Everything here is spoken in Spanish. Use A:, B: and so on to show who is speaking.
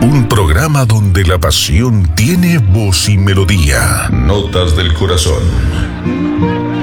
A: Un programa donde la pasión tiene voz y melodía. Notas del corazón.